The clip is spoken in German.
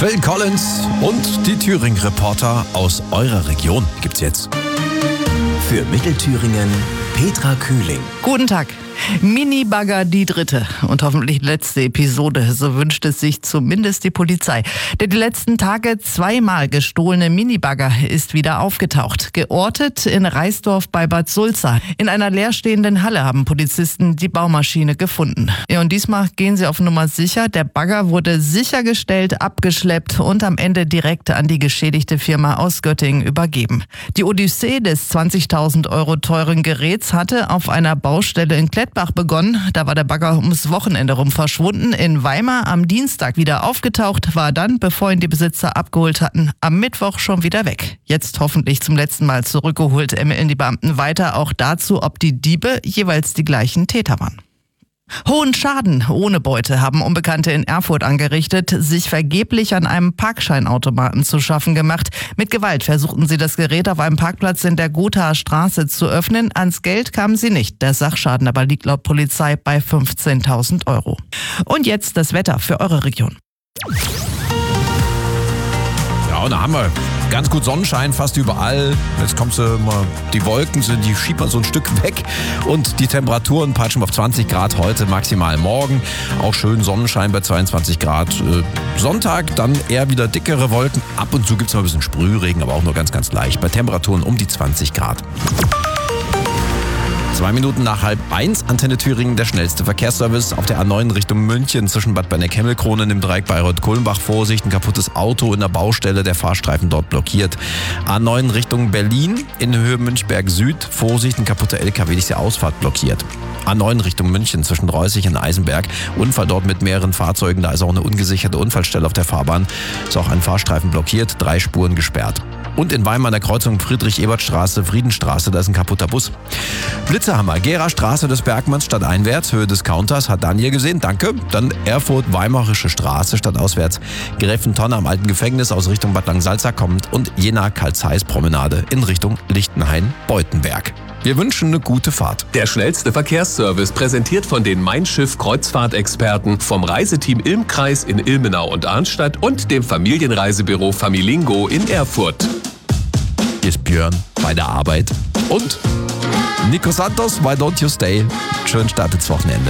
Phil Collins und die Thüringen-Reporter aus eurer Region gibt's jetzt. Für Mittelthüringen Petra Kühling. Guten Tag. Minibagger die dritte und hoffentlich letzte Episode, so wünscht es sich zumindest die Polizei. Der die letzten Tage zweimal gestohlene Minibagger ist wieder aufgetaucht. Geortet in Reisdorf bei Bad Sulza. In einer leerstehenden Halle haben Polizisten die Baumaschine gefunden. Ja, und diesmal gehen sie auf Nummer sicher. Der Bagger wurde sichergestellt, abgeschleppt und am Ende direkt an die geschädigte Firma aus Göttingen übergeben. Die Odyssee des 20.000 € teuren Geräts hatte auf einer Baustelle in Klettbach begonnen. Da war der Bagger ums Wochenende rum verschwunden. In Weimar am Dienstag wieder aufgetaucht, war dann, bevor ihn die Besitzer abgeholt hatten, am Mittwoch schon wieder weg. Jetzt hoffentlich zum letzten Mal zurückgeholt, ermitteln die Beamten weiter auch dazu, ob die Diebe jeweils die gleichen Täter waren. Hohen Schaden ohne Beute haben Unbekannte in Erfurt angerichtet, sich vergeblich an einem Parkscheinautomaten zu schaffen gemacht. Mit Gewalt versuchten sie das Gerät auf einem Parkplatz in der Gothaer Straße zu öffnen. Ans Geld kamen sie nicht. Der Sachschaden aber liegt laut Polizei bei 15.000 €. Und jetzt das Wetter für eure Region. Ja, und da haben wir ganz gut Sonnenschein fast überall. Jetzt kommt mal, die Wolken die schiebt man so ein Stück weg und die Temperaturen peitschen auf 20 Grad heute, maximal morgen. Auch schön Sonnenschein bei 22 Grad. Sonntag dann eher wieder dickere Wolken. Ab und zu gibt es mal ein bisschen Sprühregen, aber auch nur ganz, ganz leicht. Bei Temperaturen um die 20 Grad. 2 Minuten nach 12:30, Antenne Thüringen, der schnellste Verkehrsservice auf der A9 Richtung München zwischen Bad Berneck-Hemmelkronen im Dreieck Bayreuth-Kulmbach. Vorsicht, ein kaputtes Auto in der Baustelle, der Fahrstreifen dort blockiert. A9 Richtung Berlin in Höhe Münchberg Süd. Vorsicht, ein kaputter LKW, ist die Ausfahrt blockiert. A9 Richtung München zwischen Reußig und Eisenberg. Unfall dort mit mehreren Fahrzeugen, da ist auch eine ungesicherte Unfallstelle auf der Fahrbahn. Ist auch ein Fahrstreifen blockiert, 3 Spuren gesperrt. Und in Weimar an der Kreuzung Friedrich-Ebert-Straße, Friedenstraße, da ist ein kaputter Bus. Blitzerhammer, Gera-Straße des Bergmanns stadteinwärts, Höhe des Counters, hat Daniel gesehen, danke. Dann Erfurt-Weimarische Straße stadtauswärts, Gräfentonne am alten Gefängnis aus Richtung Bad Langsalza kommt und Jena-Karl-Zeiss-Promenade in Richtung Lichtenhain-Beutenberg. Wir wünschen eine gute Fahrt. Der schnellste Verkehrsservice präsentiert von den Mein Schiff Kreuzfahrtexperten vom Reiseteam Ilmkreis in Ilmenau und Arnstadt und dem Familienreisebüro Familingo in Erfurt. Hier ist Björn bei der Arbeit und Nico Santos, Why Don't You Stay? Schön Start ins Wochenende.